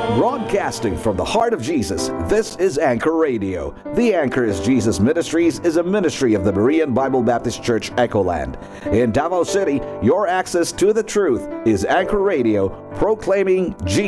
Broadcasting from the heart of Jesus, this is Anchor Radio. The Anchor is Jesus Ministries is a ministry of the Berean Bible Baptist Church, Echoland. In Davao City, your access to the truth is Anchor Radio, proclaiming Jesus.